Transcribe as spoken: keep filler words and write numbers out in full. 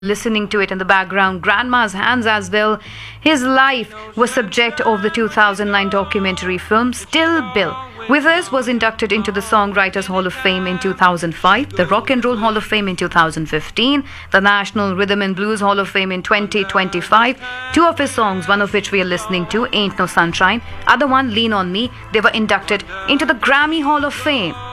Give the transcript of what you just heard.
Listening to it in the background, Grandma's Hands as well. His life was subject of the two thousand nine documentary film Still Bill. Withers was inducted into the Songwriters Hall of Fame in two thousand five, the Rock and Roll Hall of Fame in two thousand fifteen, the National Rhythm and Blues Hall of Fame in twenty twenty-five. Two of his songs, one of which we are listening to, Ain't No Sunshine, other one, Lean On Me, they were inducted into the Grammy Hall of Fame.